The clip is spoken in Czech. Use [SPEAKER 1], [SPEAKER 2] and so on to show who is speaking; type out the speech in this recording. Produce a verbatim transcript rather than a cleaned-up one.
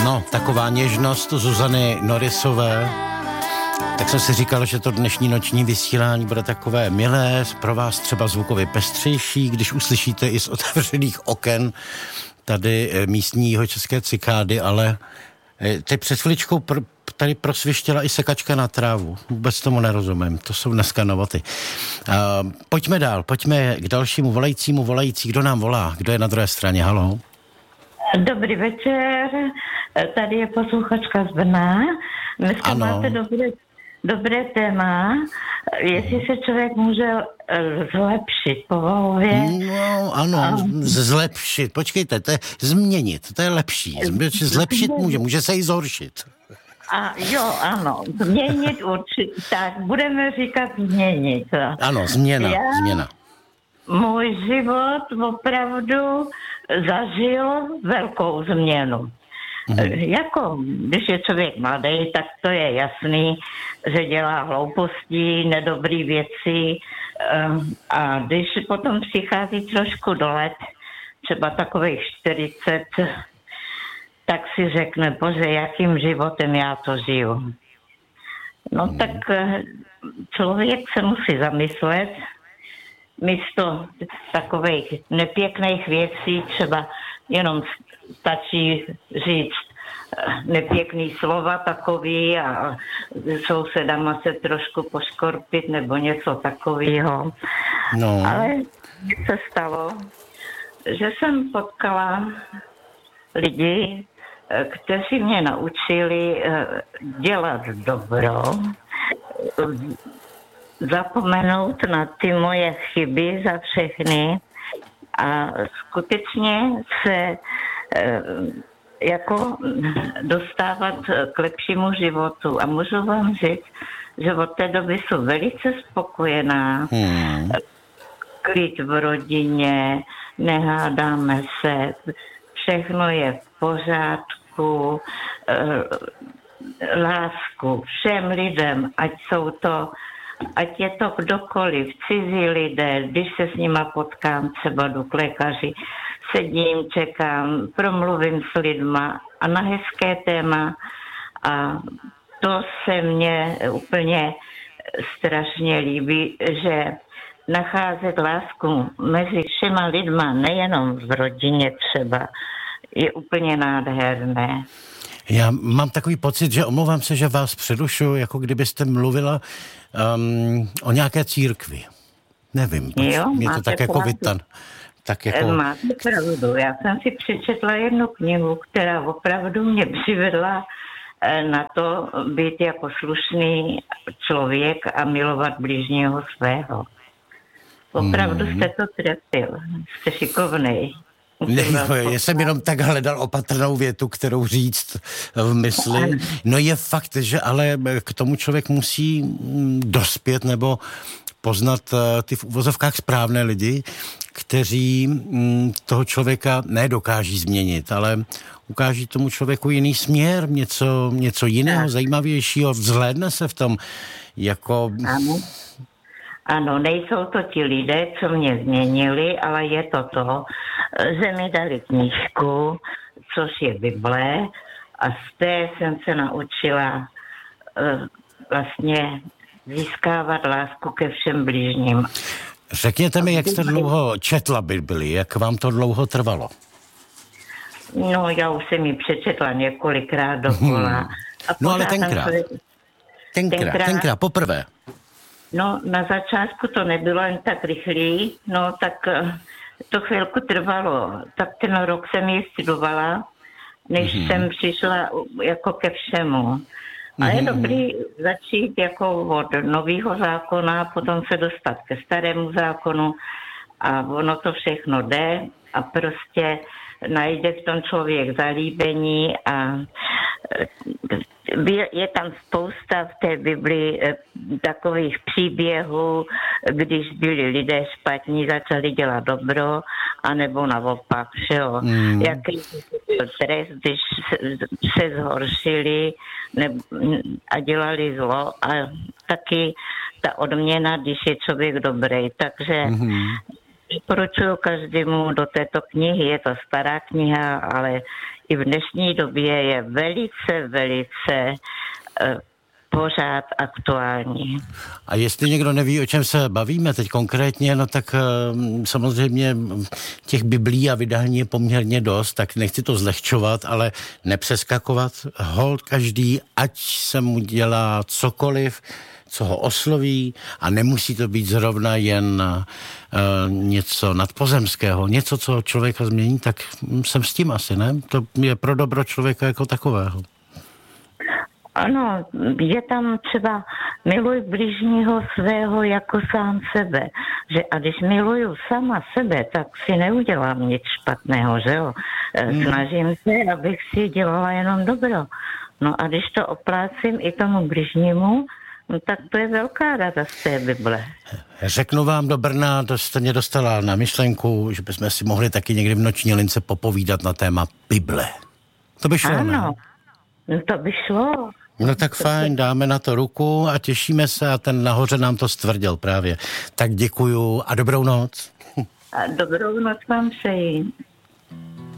[SPEAKER 1] No, taková něžnost Zuzany Norrisové. Tak jsem si říkal, že to dnešní noční vysílání bude takové milé, pro vás třeba zvukově pestřejší, když uslyšíte i z otevřených oken tady místní jihočeské cikády, ale teď před chviličkou pr- tady prosvištěla i sekačka na trávu. Vůbec tomu nerozumím, to jsou dneska novoty. Uh, pojďme dál, pojďme k dalšímu volajícímu volající. Kdo nám volá? Kdo je na druhé straně? Haló?
[SPEAKER 2] Dobrý večer, tady je posluchačka z Brna. Dneska ano. Máte dobré, dobré téma, jestli se člověk může zlepšit povahově.
[SPEAKER 1] No ano, a... zlepšit, počkejte, to je změnit, to je lepší. Zlepšit může, může se i zhoršit.
[SPEAKER 2] A jo, ano, změnit určitě, tak budeme říkat změnit.
[SPEAKER 1] Ano, změna, Já, změna.
[SPEAKER 2] Můj život opravdu zažil velkou změnu. Hmm. Jako, když je člověk mladý, tak to je jasný, že dělá hlouposti, nedobrý věci a když potom přichází trošku do let, třeba takových čtyřicet, tak si řekne, bože, jakým životem já to žiju. No hmm. tak člověk se musí zamyslet, místo takových nepěkných věcí třeba jenom stačí říct nepěkný slova takový a sousedama se trošku poškorpit nebo něco takového. No. Ale se stalo, že jsem potkala lidi, kteří mě naučili dělat dobro, zapomenout na ty moje chyby za všechny a skutečně se jako dostávat k lepšímu životu. A můžu vám říct, že od té doby jsou velice spokojená. Hmm. Klid v rodině, nehádáme se, všechno je v pořádku, lásku všem lidem, ať jsou to ať je to kdokoliv, cizí lidé, když se s nima potkám, třeba jdu k lékaři, sedím, čekám, promluvím s lidma a na hezké téma a to se mně úplně strašně líbí, že nacházet lásku mezi všema lidma, nejenom v rodině třeba, je úplně nádherné.
[SPEAKER 1] Já mám takový pocit, že omlouvám se, že vás přerušuju, jako kdybyste mluvila um, o nějaké církvi. Nevím,
[SPEAKER 2] jo,
[SPEAKER 1] mě to tak jako vytan. Tak jako...
[SPEAKER 2] Máte pravdu. Já jsem si přečetla jednu knihu, která opravdu mě přivedla na to být jako slušný člověk a milovat bližního svého. Opravdu hmm. jste to trefil. Jste šikovnej.
[SPEAKER 1] Ne, já jsem jenom tak hledal opatrnou větu, kterou říct v mysli. No je fakt, že ale k tomu člověk musí dospět nebo poznat ty v uvozovkách správné lidi, kteří toho člověka nedokáží změnit, ale ukáží tomu člověku jiný směr, něco, něco jiného, zajímavějšího, vzhlédne se v tom jako...
[SPEAKER 2] Ano. Ano, nejsou to ti lidé, co mě změnili, ale je to to, že mi dali knížku, což je Bible, a z té jsem se naučila uh, vlastně získávat lásku ke všem blížním.
[SPEAKER 1] Řekněte mi, jak jste dlouho četla Bibli, jak vám to dlouho trvalo?
[SPEAKER 2] No, já už jsem ji přečetla několikrát dokola.
[SPEAKER 1] Hmm. No ale tenkrát. Se... tenkrát, tenkrát, tenkrát, poprvé.
[SPEAKER 2] No, na začátku to nebylo jen tak rychlý, no tak to chvilku trvalo. Tak ten rok jsem ji studovala, než mm-hmm. jsem přišla jako ke všemu. A je mm-hmm. dobrý začít jako od nového zákona, potom se dostat ke starému zákonu a ono to všechno jde a prostě najde v tom člověk zalíbení a je tam spousta v té Bibli takových příběhů, když byli lidé špatní, začali dělat dobro, anebo naopak, že jo. Mm. Jaký byl trest, když se zhoršili ne, a dělali zlo a taky ta odměna, když je člověk dobrý. Takže mm-hmm. doporučuji každému do této knihy, je to stará kniha, ale i v dnešní době je velice, velice uh, pořád aktuální.
[SPEAKER 1] A jestli někdo neví, o čem se bavíme teď konkrétně, no tak uh, samozřejmě těch biblí a vydání je poměrně dost, tak nechci to zlehčovat, ale nepřeskakovat. Holt každý, ať se mu dělá cokoliv, co ho osloví, a nemusí to být zrovna jen uh, něco nadpozemského, něco, co člověka změní, tak jsem s tím asi, ne? To je pro dobro člověka jako takového.
[SPEAKER 2] Ano, je tam třeba miluj bližního svého jako sám sebe. Že a když miluju sama sebe, tak si neudělám nic špatného, že jo? Hmm. Snažím se, abych si dělala jenom dobro. No a když to oplácím i tomu bližnímu, no tak to je velká rada z té Bible.
[SPEAKER 1] Řeknu vám do Brna, to jste mě dostala na myšlenku, že bychom si mohli taky někdy v noční lince popovídat na téma Bible. To by šlo,
[SPEAKER 2] ano, ne? To by šlo.
[SPEAKER 1] No tak fajn, dáme na to ruku a těšíme se, a ten nahoře nám to stvrdil právě. Tak děkuju a dobrou noc.
[SPEAKER 2] A dobrou noc vám přeji.